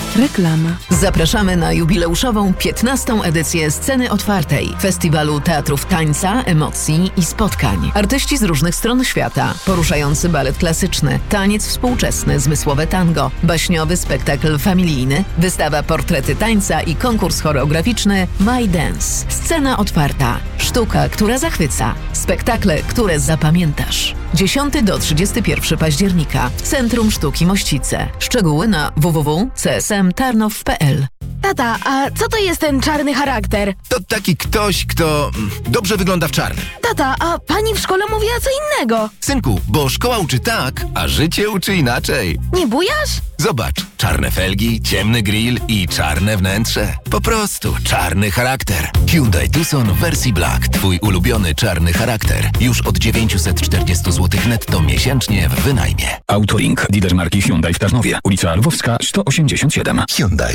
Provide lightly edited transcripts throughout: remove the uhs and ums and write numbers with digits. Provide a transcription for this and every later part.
Reklama. Zapraszamy na jubileuszową 15. edycję Sceny Otwartej, Festiwalu Teatrów Tańca, Emocji i Spotkań. Artyści z różnych stron świata, poruszający balet klasyczny, taniec współczesny, zmysłowe tango, baśniowy spektakl familijny, wystawa Portrety tańca i konkurs choreograficzny My Dance. Scena Otwarta. Sztuka, która zachwyca. Spektakle, które zapamiętasz. 10 do 31 października. Centrum Sztuki Mościce. Szczegóły na www.csmtarnow.pl. Tata, a co to jest ten czarny charakter? To taki ktoś, kto dobrze wygląda w czarnym. Tata, a pani w szkole mówiła co innego. Synku, bo szkoła uczy tak, a życie uczy inaczej. Nie bujasz? Zobacz, czarne felgi, ciemny grill i czarne wnętrze. Po prostu czarny charakter. Hyundai Tucson w wersji Black. Twój ulubiony czarny charakter. Już od 940 zł netto miesięcznie w wynajmie. Autolink, lider marki Hyundai w Tarnowie. Ulica Lwowska, 187. Hyundai.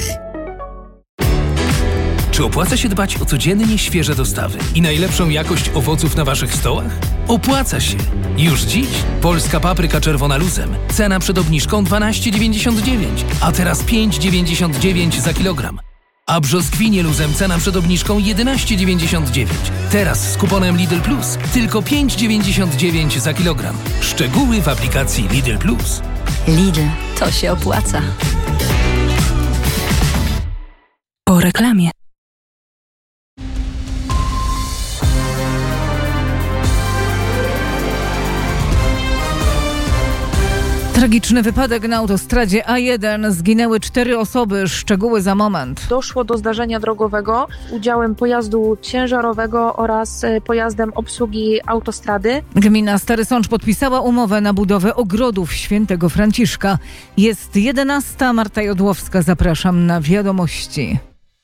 Czy opłaca się dbać o codziennie świeże dostawy i najlepszą jakość owoców na waszych stołach? Opłaca się! Już dziś polska papryka czerwona luzem. Cena przed obniżką 12,99, a teraz 5,99 za kilogram. A brzoskwinie luzem cena przed obniżką 11,99. Teraz z kuponem Lidl Plus tylko 5,99 za kilogram. Szczegóły w aplikacji Lidl Plus. Lidl, to się opłaca. Po reklamie. Tragiczny wypadek na autostradzie A1. Zginęły 4 osoby. Szczegóły za moment. Doszło do zdarzenia drogowego z udziałem pojazdu ciężarowego oraz pojazdem obsługi autostrady. Gmina Stary Sącz podpisała umowę na budowę ogrodów Świętego Franciszka. Jest 11. Marta Jodłowska. Zapraszam na wiadomości.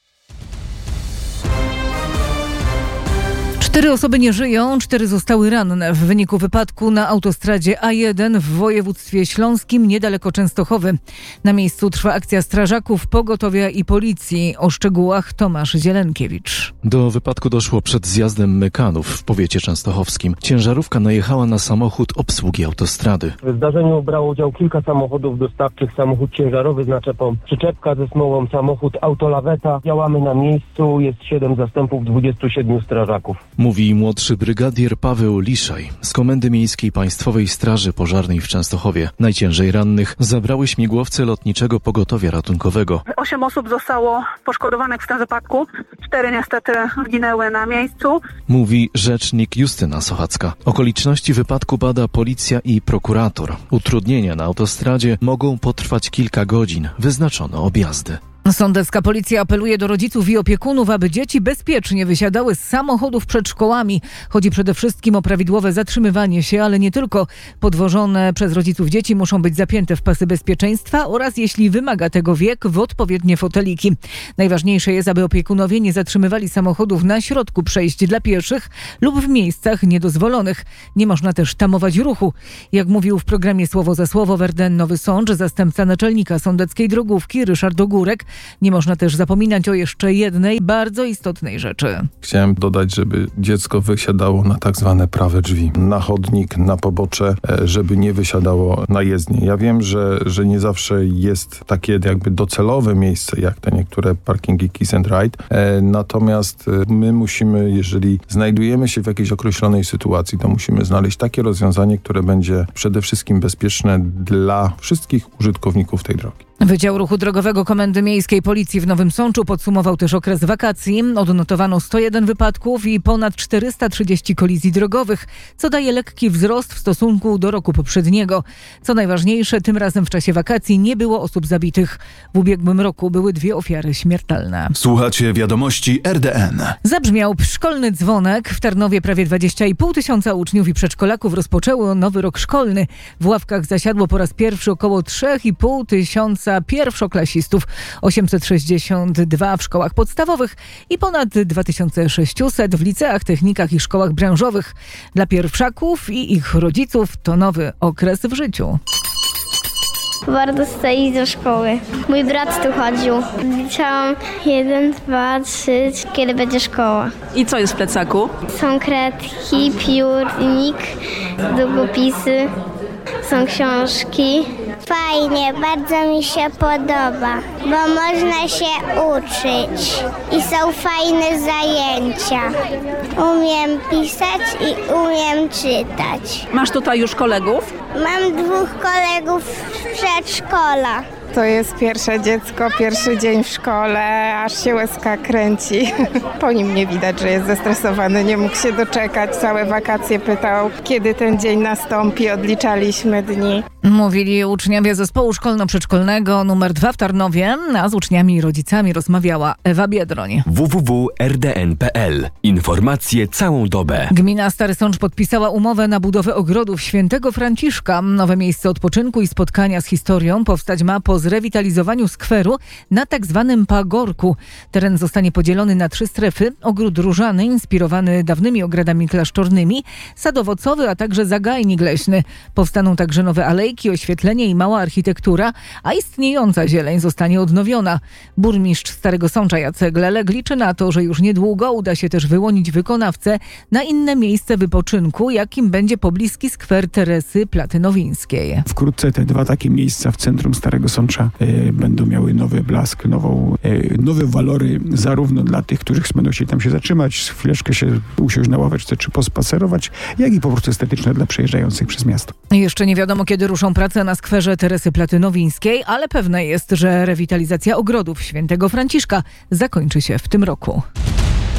4 osoby nie żyją, 4 zostały ranne w wyniku wypadku na autostradzie A1 w województwie śląskim niedaleko Częstochowy. Na miejscu trwa akcja strażaków, pogotowia i policji. O szczegółach Tomasz Zielenkiewicz. Do wypadku doszło przed zjazdem Mykanów w powiecie częstochowskim. Ciężarówka najechała na samochód obsługi autostrady. W zdarzeniu brało udział kilka samochodów dostawczych, samochód ciężarowy z naczepą, przyczepka ze smową, samochód autolaweta. Działamy na miejscu, jest 7 zastępów, 27 strażaków. Mówi młodszy brygadier Paweł Liszaj z Komendy Miejskiej Państwowej Straży Pożarnej w Częstochowie. Najciężej rannych zabrały śmigłowce Lotniczego Pogotowia Ratunkowego. 8 osób zostało poszkodowanych w tym wypadku. 4 niestety zginęły na miejscu. Mówi rzecznik Justyna Sochacka. Okoliczności wypadku bada policja i prokurator. Utrudnienia na autostradzie mogą potrwać kilka godzin. Wyznaczono objazdy. Sądecka policja apeluje do rodziców i opiekunów, aby dzieci bezpiecznie wysiadały z samochodów przed szkołami. Chodzi przede wszystkim o prawidłowe zatrzymywanie się, ale nie tylko. Podwożone przez rodziców dzieci muszą być zapięte w pasy bezpieczeństwa oraz, jeśli wymaga tego wiek, w odpowiednie foteliki. Najważniejsze jest, aby opiekunowie nie zatrzymywali samochodów na środku przejść dla pieszych lub w miejscach niedozwolonych. Nie można też tamować ruchu. Jak mówił w programie Słowo za słowo Werden Nowy Sącz zastępca naczelnika sądeckiej drogówki Ryszard Ogórek, nie można też zapominać o jeszcze jednej bardzo istotnej rzeczy. Chciałem dodać, żeby dziecko wysiadało na tak zwane prawe drzwi, na chodnik, na pobocze, żeby nie wysiadało na jezdnię. Ja wiem, że nie zawsze jest takie jakby docelowe miejsce, jak te niektóre parkingi Kiss and Ride, natomiast my musimy, jeżeli znajdujemy się w jakiejś określonej sytuacji, to musimy znaleźć takie rozwiązanie, które będzie przede wszystkim bezpieczne dla wszystkich użytkowników tej drogi. Wydział Ruchu Drogowego Komendy Miejskiej Policji w Nowym Sączu podsumował też okres wakacji. Odnotowano 101 wypadków i ponad 430 kolizji drogowych, co daje lekki wzrost w stosunku do roku poprzedniego. Co najważniejsze, tym razem w czasie wakacji nie było osób zabitych. W ubiegłym roku były 2 ofiary śmiertelne. Słuchacie wiadomości RDN. Zabrzmiał szkolny dzwonek. W Tarnowie prawie 20,5 tysiąca uczniów i przedszkolaków rozpoczęło nowy rok szkolny. W ławkach zasiadło po raz pierwszy około 3,5 tysiąca pierwszoklasistów, 862 w szkołach podstawowych i ponad 2600 w liceach, technikach i szkołach branżowych. Dla pierwszaków i ich rodziców to nowy okres w życiu. Bardzo chcę iść do szkoły. Mój brat tu chodził. Liczyłam 1, 2, 3, kiedy będzie szkoła. I co jest w plecaku? Są kredki, piórnik, długopisy, są książki. fajnie, bardzo mi się podoba, bo można się uczyć i są fajne zajęcia. Umiem pisać i umiem czytać. Masz tutaj już kolegów? Mam 2 kolegów z przedszkola. To jest pierwsze dziecko, pierwszy dzień w szkole, aż się łezka kręci. Po nim nie widać, że jest zestresowany, nie mógł się doczekać. Całe wakacje pytał, kiedy ten dzień nastąpi, odliczaliśmy dni. Mówili uczniowie zespołu szkolno-przedszkolnego nr 2 w Tarnowie, a z uczniami i rodzicami rozmawiała Ewa Biedroń. www.rdn.pl. Informacje całą dobę. Gmina Stary Sącz podpisała umowę na budowę ogrodów Świętego Franciszka. Nowe miejsce odpoczynku i spotkania z historią powstać ma po zrewitalizowaniu skweru na tak zwanym pagorku. Teren zostanie podzielony na 3 strefy. Ogród różany, inspirowany dawnymi ogradami klasztornymi, sad owocowy, a także zagajnik leśny. Powstaną także nowe alejki, oświetlenie i mała architektura, a istniejąca zieleń zostanie odnowiona. Burmistrz Starego Sącza Jacek Lelek liczy na to, że już niedługo uda się też wyłonić wykonawcę na inne miejsce wypoczynku, jakim będzie pobliski skwer Teresy Platynowińskiej. Wkrótce te 2 takie miejsca w centrum Starego Sącza będą miały nowy blask, nowe walory zarówno dla tych, którzy będą się tam zatrzymać, chwileczkę się usiąść na ławeczce czy pospacerować, jak i po prostu estetyczne dla przejeżdżających przez miasto. Jeszcze nie wiadomo, kiedy ruszą prace na skwerze Teresy Platynowińskiej, ale pewne jest, że rewitalizacja ogrodów Świętego Franciszka zakończy się w tym roku.